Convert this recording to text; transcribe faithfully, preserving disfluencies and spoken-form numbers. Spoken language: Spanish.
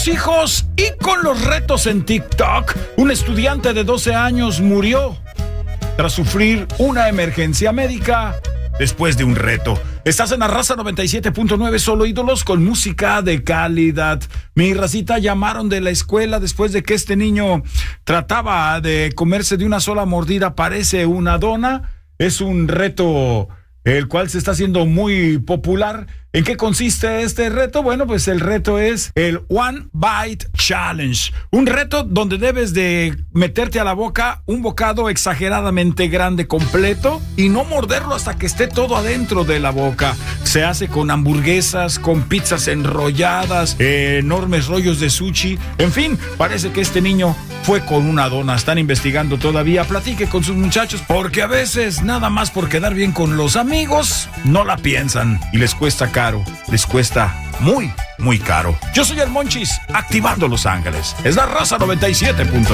Hijos, y con los retos en TikTok, un estudiante de doce años murió tras sufrir una emergencia médica después de un reto. Estás en la Raza noventa y siete punto nueve, solo ídolos con música de calidad. Mi racita, llamaron de la escuela después de que este niño trataba de comerse de una sola mordida, parece una dona. Es un reto el cual se está haciendo muy popular. ¿En qué consiste este reto? Bueno, pues el reto es el One Bite Challenge. Un reto donde debes de meterte a la boca un bocado exageradamente grande completo y no morderlo hasta que esté todo adentro de la boca. Se hace con hamburguesas, con pizzas enrolladas, eh, enormes rollos de sushi. En fin, parece que este niño fue con una dona. Están investigando todavía. Platique con sus muchachos, porque a veces nada más por quedar bien con los amigos no la piensan y les cuesta caro. Les cuesta muy, muy caro. Yo soy el Monchis, activando Los Ángeles. Es la Raza noventa y siete punto nueve.